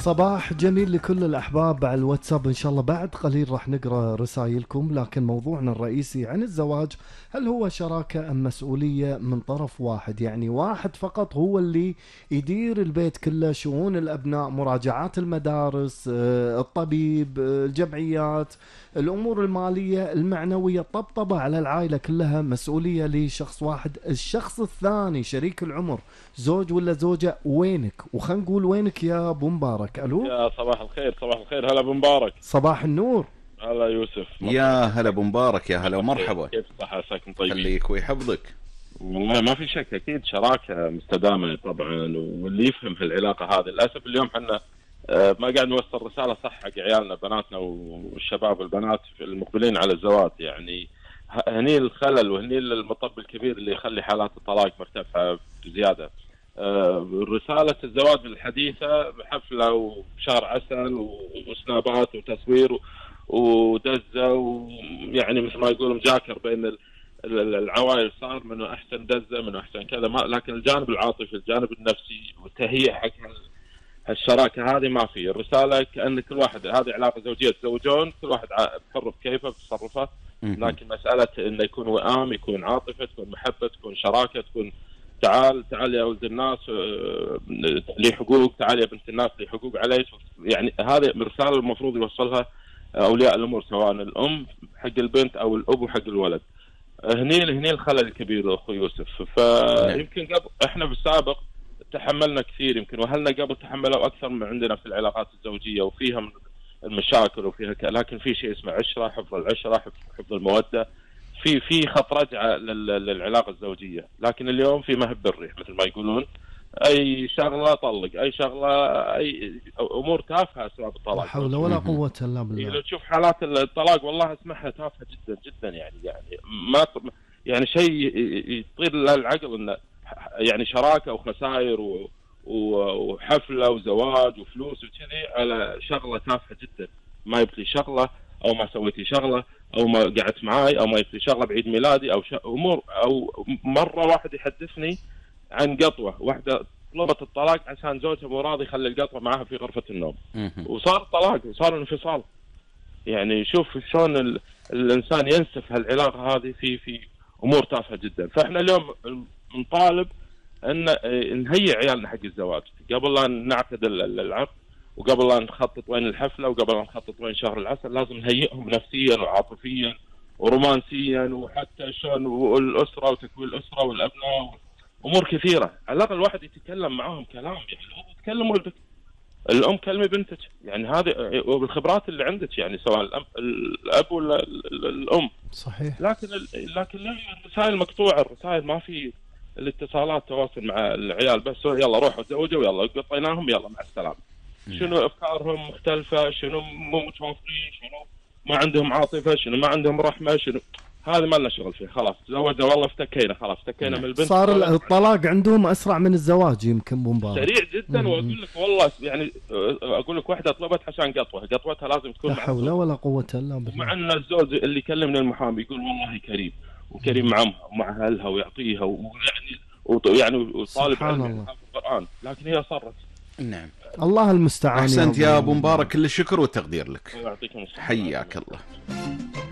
صباح جميل لكل الأحباب على الواتساب. إن شاء الله بعد قليل راح نقرأ رسائلكم، لكن موضوعنا الرئيسي عن الزواج، هل هو شراكة أم مسؤولية من طرف واحد؟ يعني واحد فقط هو اللي يدير البيت كله، شؤون الأبناء، مراجعات المدارس، الطبيب، الجمعيات، الأمور المالية، المعنوية، طبطبة على العائلة كلها مسؤولية لشخص واحد. الشخص الثاني شريك العمر، زوج ولا زوجة، وينك؟ وخلينا نقول وينك يا أبو مبارك. ألو، يا صباح الخير. صباح الخير. هلا ابو مبارك. صباح النور. هلا يوسف. يا هلا ابو مبارك، يا هلا ومرحبا. كيف الصحة؟ عساكم طيبين. خليك ويحفظك. والله ما في شك، اكيد شراكة مستدامة طبعا، واللي يفهم هالعلاقة هذه. للاسف اليوم احنا ما قاعد نوصل رسالة صح حق عيالنا بناتنا والشباب والبنات المقبلين على الزواج. يعني هني الخلل وهني المطب الكبير اللي يخلي حالات الطلاق مرتفعة بزيادة. رسالة الزواج الحديثة بحفلة وشهر عسل وسنابات وتصوير ودزة، ويعني مثل ما يقولون مجاكر بين العوائل، صار منه أحسن دزة منه أحسن كذا، لكن الجانب العاطفي الجانب النفسي والتهيئ حق هالشراكة هذه ما في. الرسالة كأن كل واحد، هذه علاقة زوجية تزوجون، كل واحد حر بكيفه بتصرفه، لكن مسألة إنه يكون وئام، يكون عاطفة، تكون محبة، تكون شراكة، تكون تعال يا ولد الناس لي حقوق، تعال يا بنت الناس لي حقوق عليك. يعني هذه رسالة المفروض يوصلها أولياء الأمور، سواء الأم حق البنت أو الأب حق الولد. هني الخلل الكبير أخو يوسف. فيمكن قبل إحنا بالسابق تحملنا كثير، يمكن وأهلنا قبل تحملوا أكثر من عندنا في العلاقات الزوجية، وفيها من المشاكل وفيها لكن في شيء اسمه عشرة، حفظ العشرة، حفظ المودة، في خط رجعة للعلاقة الزوجية. لكن اليوم في مهب بالريح مثل ما يقولون، أي شغلة طلق، أي شغلة، أي أمور تافهة أسباب الطلاق. لا حول ولا قوة إلا بالله. لو تشوف حالات الطلاق والله اسمعها تافهة جدا جدا، يعني ما يعني شيء يطير للعقل، إنه يعني شراكة وخسائر وحفلة وزواج وفلوس وكذي على شغلة تافهة جدا. ما يبقي شغلة، أو ما سويتي شغلة، أو ما قعدت معاي، أو ما يبقي شغلة بعيد ميلادي، أو أمور. أو مرة واحد يحدثني عن قطوة واحدة طلبت الطلاق عشان زوجها مو راضي يخلي القطوة معها في غرفة النوم، وصار طلاق وصار انفصال. يعني شوف شلون الإنسان ينسف هالعلاقة هذه في أمور تافهة جدا. فإحنا اليوم نطالب أن نهيئ عيالنا حق الزواج قبل لا نعقد العقد، وقبل لا نخطط وين الحفلة، وقبل لا نخطط وين شهر العسل. لازم نهيئهم نفسيا وعاطفيا ورومانسيا، وحتى شلون والأسرة وتكوين الأسرة والأبناء، أمور كثيرة. على الأقل الواحد يتكلم معهم كلام، يعني الأب تكلم ولدك، الأم كلمي بنتك، يعني هذه وبالخبرات اللي عندك، يعني سواء الأب ولا الأم. صحيح. لكن الرسائل مقطوعة، الرسائل ما في الاتصالات، تواصل مع العيال بس يلا روحوا تزوجوا، يلا قطيناهم، يلا مع السلامة. شنو أفكارهم مختلفة، شنو مو متوافقين، شنو ما عندهم عاطفة، شنو ما عندهم رحمة، شنو هذا ما لنا شغل فيه. خلاص تزوجنا والله افتكينا، خلاص افتكينا من البنت. صار الطلاق عندهم أسرع من الزواج يمكن بمبارك، سريع جدا. واقول لك والله يعني اقول لك واحده طلبت عشان قطوتها لازم تكون لا حول ولا قوة الا بالله. مع ان الزوج اللي كلمني المحامي يقول والله كريم وكريم مع امها ومع اهلها ويعطيها، ويعني وطالب علم في القران، لكن هي صرت. نعم. الله المستعان. احسنت يا ابو مبارك، كل الشكر والتقدير لك. يعطيكم الصحة. حياك الله.